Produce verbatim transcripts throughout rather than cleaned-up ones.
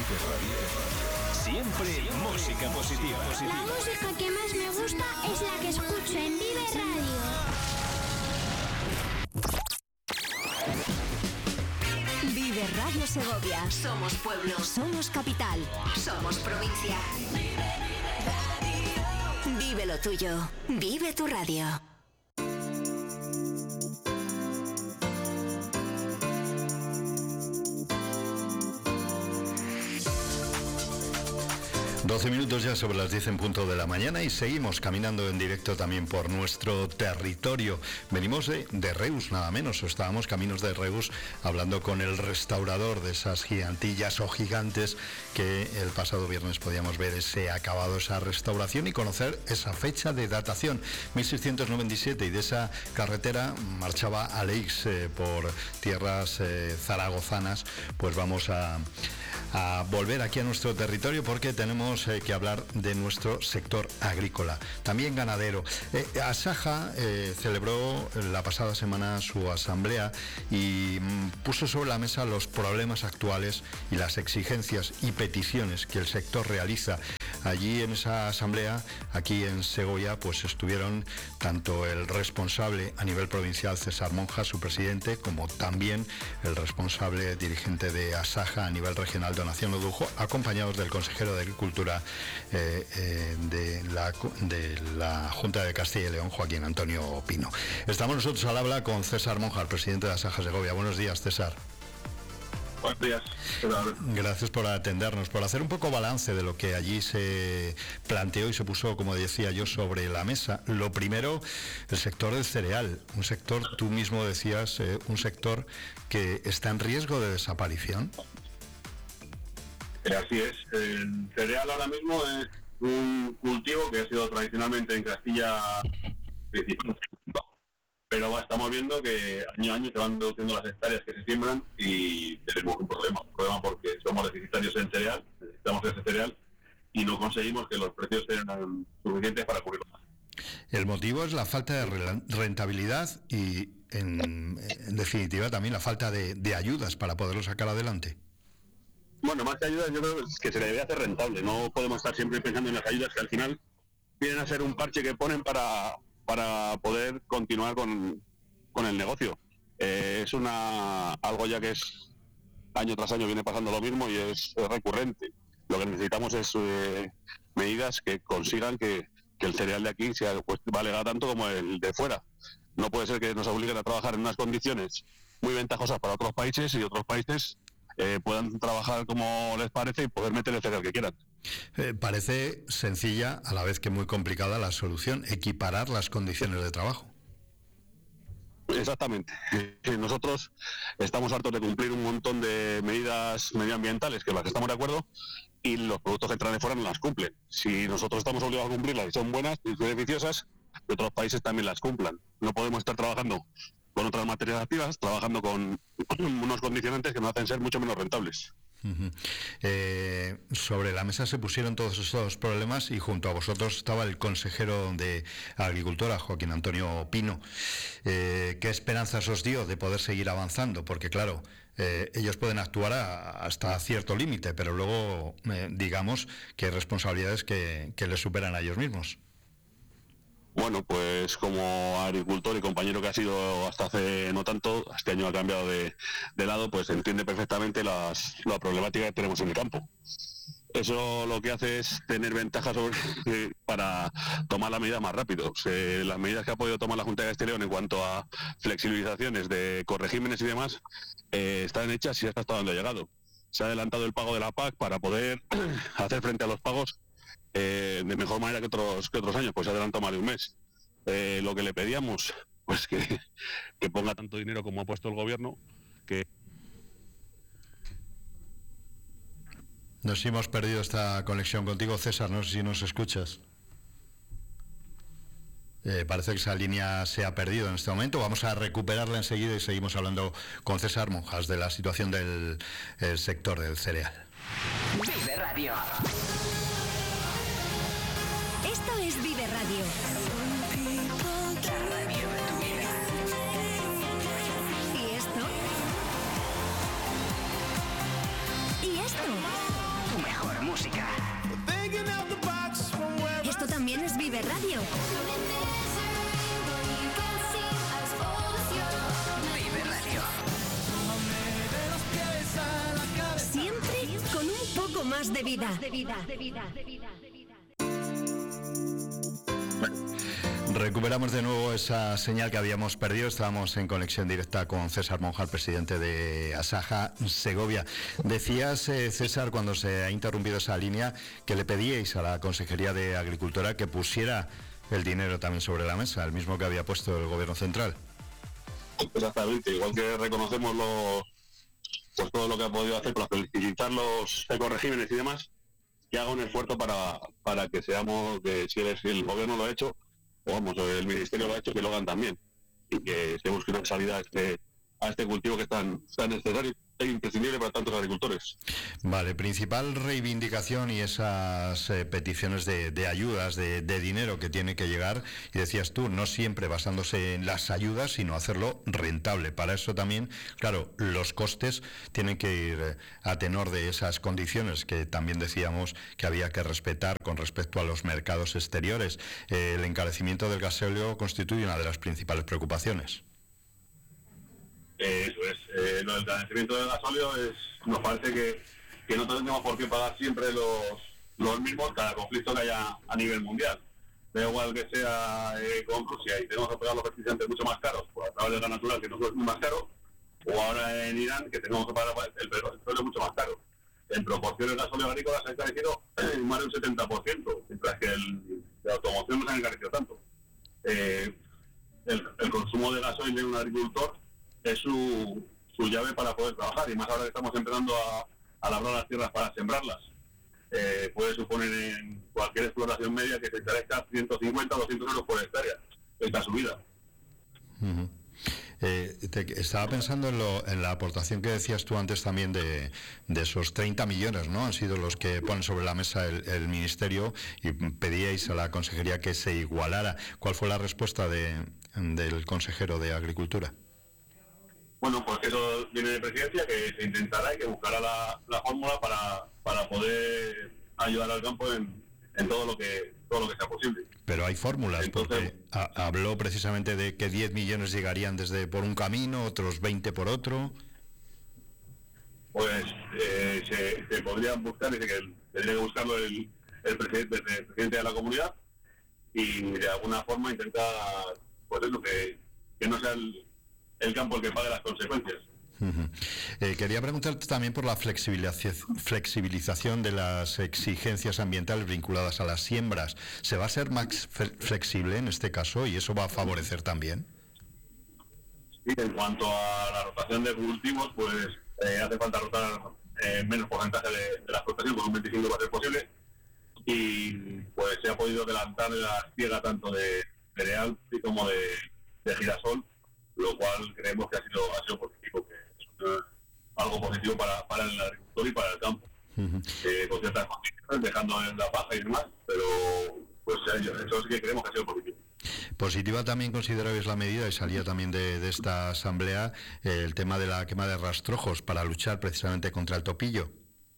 Vive Radio. Siempre música positiva. La música que más me gusta es la que escucho en Vive Radio. Vive Radio Segovia. Somos pueblo. Somos capital. Somos provincia. Vive, vive radio. Vive lo tuyo. Vive tu radio. doce minutos ya sobre las diez en punto de la mañana y seguimos caminando en directo también por nuestro territorio. Venimos de, de Reus, nada menos, o estábamos caminos de Reus hablando con el restaurador de esas gigantillas o gigantes que el pasado viernes podíamos ver ese acabado, esa restauración y conocer esa fecha de datación, mil seiscientos noventa y siete, y de esa carretera marchaba Aleix eh, por tierras eh, zaragozanas. Pues vamos a, a volver aquí a nuestro territorio porque tenemos eh, que hablar de nuestro sector agrícola, también ganadero. Eh, Asaja eh, celebró la pasada semana su asamblea y mm, puso sobre la mesa los problemas actuales y las exigencias y peticiones que el sector realiza. Allí en esa asamblea, aquí en Segovia, pues estuvieron tanto el responsable a nivel provincial, César Monjas, su presidente, como también el responsable dirigente de Asaja a nivel regional, Donación Odujo, acompañados del consejero de Agricultura eh, eh, de, la, de la Junta de Castilla y León, Joaquín Antonio Pino. Estamos nosotros al habla con César Monjas, presidente de Asaja Segovia. Buenos días, César. Buenos días. Gracias por atendernos, por hacer un poco balance de lo que allí se planteó y se puso, como decía yo, sobre la mesa. Lo primero, el sector del cereal, un sector, tú mismo decías, eh, un sector que está en riesgo de desaparición. Así es, el cereal ahora mismo es un cultivo que ha sido tradicionalmente en Castilla principal. Pero estamos viendo que año a año se van reduciendo las hectáreas que se siembran y tenemos un problema, un problema porque somos deficitarios en cereal, necesitamos ese cereal y no conseguimos que los precios sean suficientes para cubrirlo. El motivo es la falta de rentabilidad y, en, en definitiva, también la falta de, de ayudas para poderlo sacar adelante. Bueno, más que ayudas, yo creo que se le debe hacer rentable. No podemos estar siempre pensando en las ayudas que al final vienen a ser un parche que ponen para... para poder continuar con, con el negocio. Eh, es una algo ya que es año tras año viene pasando lo mismo y es, es recurrente. Lo que necesitamos es eh, medidas que consigan que, que el cereal de aquí sea, pues, valga tanto como el de fuera. No puede ser que nos obliguen a trabajar en unas condiciones muy ventajosas para otros países y otros países eh, puedan trabajar como les parece y poder meter el cereal que quieran. Eh, parece sencilla, a la vez que muy complicada la solución, equiparar las condiciones de trabajo. Exactamente. Nosotros estamos hartos de cumplir un montón de medidas medioambientales, que las que estamos de acuerdo, y los productos que entran de fuera no las cumplen. Si nosotros estamos obligados a cumplirlas y son buenas y beneficiosas, que otros países también las cumplan. No podemos estar trabajando con otras materias activas, trabajando con unos condicionantes que nos hacen ser mucho menos rentables. Uh-huh. Eh, sobre la mesa se pusieron todos estos problemas y junto a vosotros estaba el consejero de Agricultura, Joaquín Antonio Pino. Eh, ¿Qué esperanzas os dio de poder seguir avanzando? Porque claro, eh, ellos pueden actuar a, hasta cierto límite, pero luego eh, digamos que hay responsabilidades que, que les superan a ellos mismos. Bueno, pues como agricultor y compañero que ha sido hasta hace no tanto, este año ha cambiado de, de lado, pues entiende perfectamente las, la problemática que tenemos en el campo. Eso lo que hace es tener ventajas sobre, eh, para tomar las medidas más rápido. Se, las medidas que ha podido tomar la Junta de Castilla y León en cuanto a flexibilizaciones de corregímenes y demás, eh, están hechas y hasta hasta donde ha llegado. Se ha adelantado el pago de la P A C para poder hacer frente a los pagos Eh, de mejor manera que otros que otros años, pues se adelantó más de un mes. Eh, lo que le pedíamos, pues que, que ponga tanto dinero como ha puesto el gobierno, que... Nos hemos perdido esta conexión contigo, César, no sé si nos escuchas. Eh, parece que esa línea se ha perdido en este momento. Vamos a recuperarla enseguida y seguimos hablando con César Monjas de la situación del el sector del cereal. Vive Radio. Esto es Vive Radio. La radio de tu vida. ¿Y esto? ¿Y esto? música. Esto también es Vive Radio. Vive Radio. Siempre con un poco más de vida. Recuperamos de nuevo esa señal que habíamos perdido. Estábamos en conexión directa con César Monjal, presidente de Asaja Segovia. Decías, eh, César, cuando se ha interrumpido esa línea, que le pedíais a la Consejería de Agricultura que pusiera el dinero también sobre la mesa, el mismo que había puesto el Gobierno Central. Exactamente, igual que reconocemos los, pues todo lo que ha podido hacer para felicitar los ecoregímenes y demás, que haga un esfuerzo para, para que seamos, que si el, si el Gobierno lo ha hecho, o vamos, el Ministerio lo ha hecho, que lo hagan también, y que se busque una salida a este, a este cultivo que es tan, tan necesario e imprescindible para tantos agricultores. Vale, principal reivindicación y esas eh, peticiones de, de ayudas, de, de dinero que tiene que llegar, y decías tú, no siempre basándose en las ayudas, sino hacerlo rentable. Para eso también, claro, los costes tienen que ir eh, a tenor de esas condiciones que también decíamos que había que respetar con respecto a los mercados exteriores. Eh, el encarecimiento del gasóleo constituye una de las principales preocupaciones. Eh, eso es, eh, lo del encarecimiento del gasóleo es, nos parece que, que no tenemos por qué pagar siempre los, los mismos cada conflicto que haya a nivel mundial. Da igual que sea eh, con Rusia y tenemos que pagar los fertilizantes mucho más caros por a través del gas natural, que nos es muy más caro, o ahora en Irán, que tenemos que pagar el petróleo mucho más caro. En proporción, el gasóleo agrícola se ha encarecido más de un setenta por ciento, mientras que el, la automoción no se ha encarecido tanto. Eh, el, el consumo de gasoil de un agricultor es su, su llave para poder trabajar, y más ahora que estamos empezando a, a labrar las tierras para sembrarlas. Eh, puede suponer en cualquier exploración media que se encarezca ciento cincuenta o doscientos euros por hectárea esta subida. Uh-huh. Eh, te, estaba pensando en, lo, en la aportación que decías tú antes también de, de esos treinta millones, ¿no? Han sido los que ponen sobre la mesa el, el Ministerio, y pedíais a la Consejería que se igualara. ¿Cuál fue la respuesta de, del consejero de Agricultura? Bueno, pues eso viene de Presidencia, que se intentará y que buscará la, la fórmula para, para poder ayudar al campo en, en todo lo que todo lo que sea posible. Pero hay fórmulas. Entonces, porque a, habló precisamente de que diez millones llegarían desde por un camino, otros veinte por otro. Pues eh, se, se podrían buscar, dice que tendría que buscarlo el, el, presidente, el presidente de la comunidad, y de alguna forma intentar, pues eso, que, que no sea el, el campo el que pague las consecuencias. Uh-huh. Eh, quería preguntarte también por la flexibilización de las exigencias ambientales vinculadas a las siembras. ¿Se va a ser más flexible en este caso y eso va a favorecer también? Sí, en cuanto a la rotación de cultivos, pues eh, hace falta rotar eh, menos porcentaje de, de la explotación, con un veinticinco va a ser posible, y pues se ha podido adelantar la siega tanto de cereal como de, de girasol, lo cual creemos que ha sido, ha sido positivo, que es uh, algo positivo para, para el agricultor y para el campo. Uh-huh. Eh, con ciertas condiciones, dejando en la paja y demás, pero pues eso sí que creemos que ha sido positivo. Positiva también considerabais la medida, y salía también de, de esta asamblea, eh, el tema de la quema de rastrojos para luchar precisamente contra el topillo.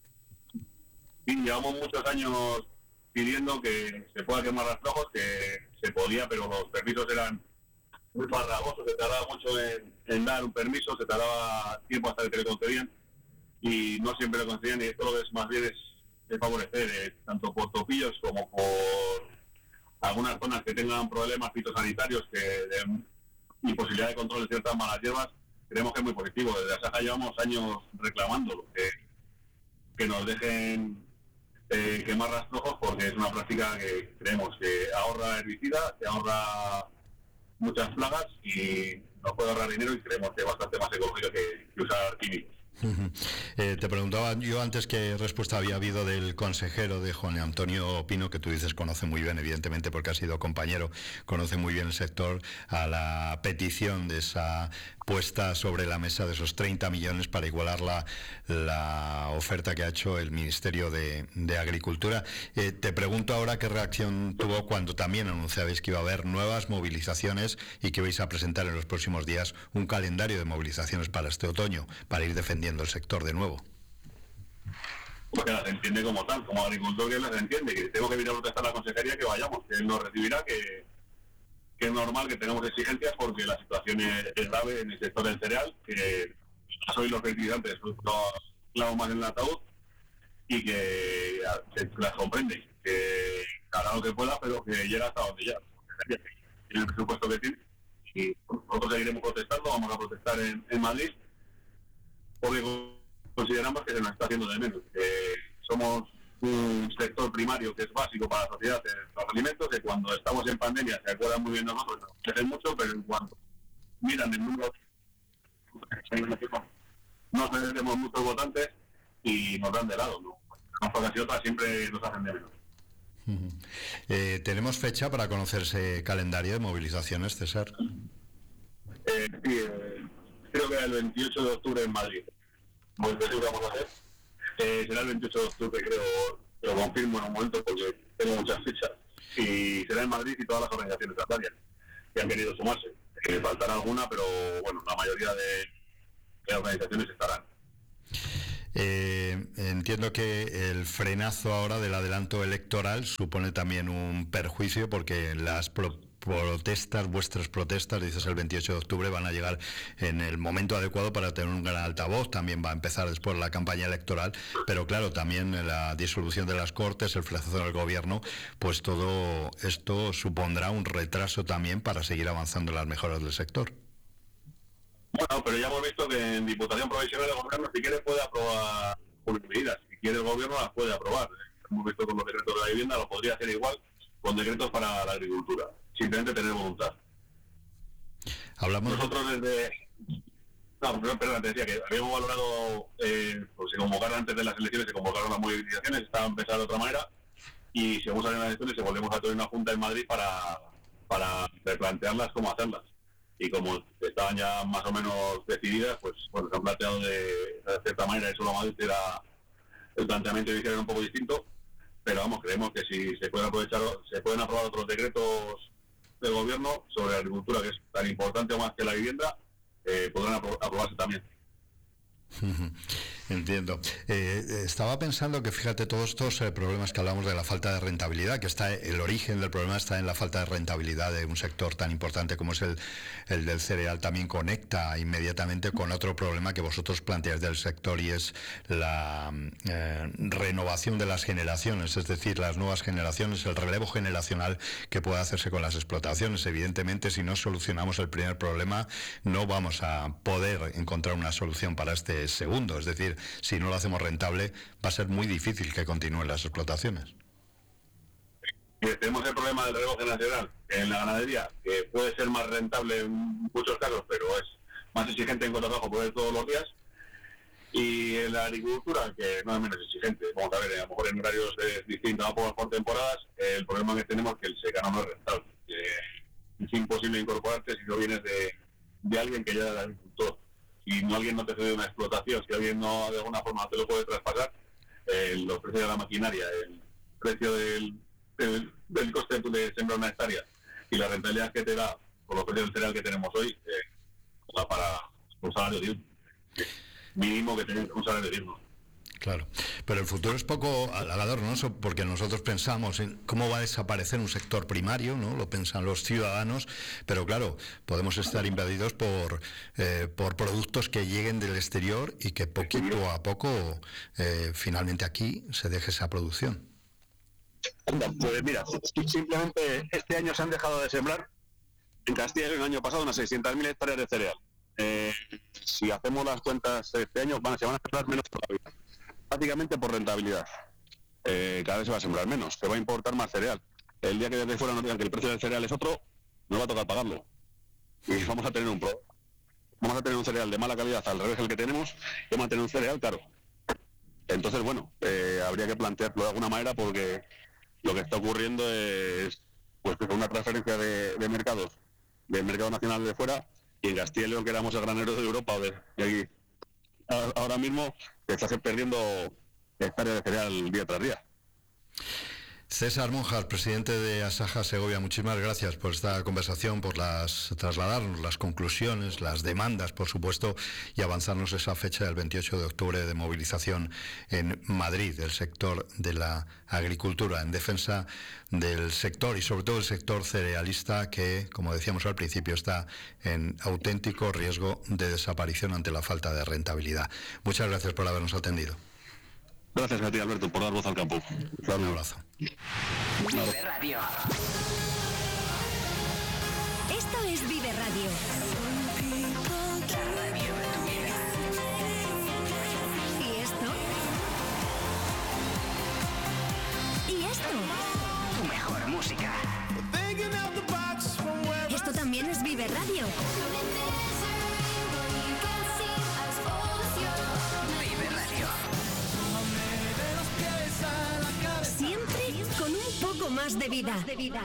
Sí, llevamos muchos años pidiendo que se pueda quemar rastrojos, que se podía, pero los permisos eran muy farragosos, se tardaba mucho en, en dar un permiso, se tardaba tiempo hasta que le concedían, y no siempre lo concedían, y esto lo que es más bien es, es favorecer, eh, tanto por topillos como por algunas zonas que tengan problemas fitosanitarios que de imposibilidad de control de ciertas malas hierbas. Creemos que es muy positivo. Desde Asaja llevamos años reclamándolo, que, que nos dejen eh, quemar rastrojos, porque es una práctica que creemos que ahorra herbicidas, que ahorra muchas plagas y nos puede ahorrar dinero, y creemos que es bastante más ecológico que, que usar químicos. Uh-huh. Eh, te preguntaba yo antes qué respuesta había habido del consejero, de Juan Antonio Pino, que tú dices conoce muy bien, evidentemente porque ha sido compañero, conoce muy bien el sector, a la petición de esa puesta sobre la mesa de esos treinta millones para igualar la, la oferta que ha hecho el Ministerio de, de Agricultura. Eh, te pregunto ahora qué reacción tuvo cuando también anunciabais que iba a haber nuevas movilizaciones y que vais a presentar en los próximos días un calendario de movilizaciones para este otoño, para ir defendiendo el sector de nuevo. porque las entiende como tal, como agricultor que las entiende, que tengo que venir a protestar a la consejería que vayamos, que él nos recibirá, que, que es normal que tengamos exigencias porque la situación es, es grave en el sector del cereal, que soy los fertilizantes, los clavo más en el ataúd y que se las comprende, que hará lo que pueda, pero que llega hasta donde ya, tiene el presupuesto que tiene. Y nosotros seguiremos protestando, vamos a protestar en, en Madrid, porque consideramos que se nos está haciendo de menos. Eh, somos un sector primario que es básico para la sociedad de los alimentos, que cuando estamos en pandemia se acuerdan muy bien de nosotros, nos crecen mucho, pero en cuanto miran el número, no tenemos muchos votantes y nos dan de lado, ¿no? Unas cosas y otras siempre nos hacen de menos. Uh-huh. Eh, ¿Tenemos fecha para conocer ese calendario de movilizaciones, César? Eh, sí, eh, creo que era el veintiocho de octubre en Madrid. Pues no sé qué vamos a hacer. Eh, será el veintiocho de octubre, creo, lo confirmo en un momento porque tengo muchas fechas. Y será en Madrid y todas las organizaciones agrarias que han querido sumarse. Eh, faltará alguna, pero bueno, la mayoría de, de organizaciones estarán. Eh, entiendo que el frenazo ahora del adelanto electoral supone también un perjuicio porque las pro- protestas, vuestras protestas, dices el veintiocho de octubre, van a llegar en el momento adecuado para tener un gran altavoz. También va a empezar después la campaña electoral, pero claro, también la disolución de las Cortes, el frenazo del gobierno, pues todo esto supondrá un retraso también para seguir avanzando en las mejoras del sector. Bueno, pero ya hemos visto que en Diputación Provisional del Gobierno, si quiere, puede aprobar unas medidas. Si quiere el Gobierno, las puede aprobar. Hemos visto con los decretos de la vivienda, lo podría hacer igual con decretos para la agricultura. Simplemente tener voluntad. Hablamos Nosotros desde... No, perdón, te decía que habíamos valorado, eh, pues se convocaron antes de las elecciones, se convocaron las movilizaciones, estaban pensadas de otra manera, y según salen las elecciones, se volvemos a tener una junta en Madrid para, para replantearlas, cómo hacerlas. Y como estaban ya más o menos decididas, pues bueno, se han planteado de, de cierta manera, eso lo Madrid era el planteamiento que hicieron un poco distinto, pero vamos, creemos que si se pueden aprovechar, se pueden aprobar otros decretos del gobierno sobre la agricultura, que es tan importante o más que la vivienda, eh, podrán apro- aprobarse también. Entiendo. Eh, estaba pensando que, fíjate, todos estos eh, problemas que hablamos de la falta de rentabilidad, que está el origen del problema está en la falta de rentabilidad de un sector tan importante como es el, el del cereal, también conecta inmediatamente con otro problema que vosotros planteáis del sector y es la eh, renovación de las generaciones, es decir, las nuevas generaciones, el relevo generacional que puede hacerse con las explotaciones. Evidentemente, si no solucionamos el primer problema, no vamos a poder encontrar una solución para este segundo, es decir, si no lo hacemos rentable, va a ser muy difícil que continúen las explotaciones. Y tenemos el problema del relevo generacional en la ganadería, que puede ser más rentable en muchos casos, pero es más exigente en cuanto a trabajo, puede ser todos los días. Y en la agricultura, que no es menos exigente. Vamos a ver, a lo mejor en horarios eh, distintos, por, por temporadas, eh, el problema que tenemos es que el secano no es rentable. Eh, es imposible incorporarte si no vienes de, de alguien que ya es agricultor. Si no alguien no te cede una explotación, si alguien no de alguna forma te lo puede traspasar, eh, los precios de la maquinaria, el precio del, del, del coste de sembrar una hectárea y la rentabilidad que te da por los precios del cereal que tenemos hoy, eh, da para un salario digno. Mínimo que tener un salario digno. Claro, pero el futuro es poco halagador, ¿no? Porque nosotros pensamos en cómo va a desaparecer un sector primario, ¿no? Lo piensan los ciudadanos, pero claro, podemos estar invadidos por eh, por productos que lleguen del exterior y que poquito a poco, eh, finalmente aquí se deje esa producción. Pues mira, simplemente este año se han dejado de sembrar en Castilla y León el año pasado unas seiscientas mil hectáreas de cereal. Eh, si hacemos las cuentas este año, van, se van a sembrar menos todavía. Prácticamente por rentabilidad. Eh, cada vez se va a sembrar menos, se va a importar más cereal. El día que desde fuera nos digan que el precio del cereal es otro, nos va a tocar pagarlo. Y vamos a tener un pro. Vamos a tener un cereal de mala calidad al revés del que tenemos, y vamos a tener un cereal caro. Entonces, bueno, eh, habría que plantearlo de alguna manera porque lo que está ocurriendo es pues una transferencia de, de mercados, del mercado nacional de fuera, y en Castilla y León, que éramos el granero de Europa, o de, de aquí, ahora mismo se está perdiendo hectáreas de cereal día tras día. César Monjar, presidente de Asaja Segovia, muchísimas gracias por esta conversación, por las trasladarnos las conclusiones, las demandas, por supuesto, y avanzarnos esa fecha del veintiocho de octubre de movilización en Madrid del sector de la agricultura en defensa del sector y sobre todo el sector cerealista que, como decíamos al principio, está en auténtico riesgo de desaparición ante la falta de rentabilidad. Muchas gracias por habernos atendido. Gracias a ti, Alberto, por dar voz al campo. Un abrazo. Vive Radio. Esto es Vive Radio. La radio de tu vida. ¿Y esto? ¿Y esto? Tu mejor música. Esto también es Vive Radio. Vive Radio. Siempre con un poco más de vida.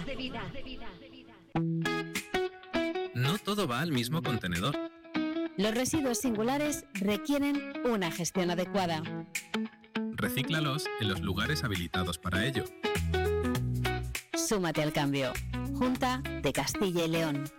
No todo va al mismo contenedor. Los residuos singulares requieren una gestión adecuada. Recíclalos en los lugares habilitados para ello. Súmate al cambio. Junta de Castilla y León.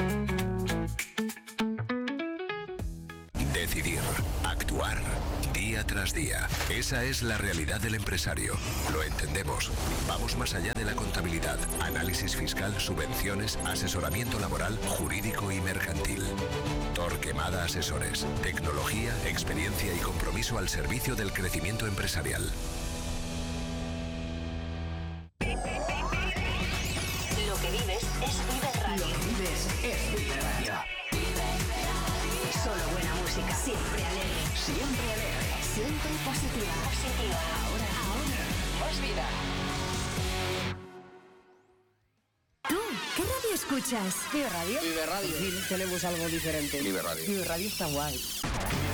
Decidir, actuar, día tras día. Esa es la realidad del empresario. Lo entendemos. Vamos más allá de la contabilidad, análisis fiscal, subvenciones, asesoramiento laboral, jurídico y mercantil. Torquemada Asesores. Tecnología, experiencia y compromiso al servicio del crecimiento empresarial. Lo que vives es Vive Radio. Lo que vives es Vive Radio. Solo buena música. Siempre alegre. Siempre alegre. Siempre positiva. Positiva. Ahora, ahora. Más vida. ¿Tú qué radio escuchas? Vive Radio. Vive Radio. Sí, tenemos algo diferente. Vive Radio. Vive Radio está guay.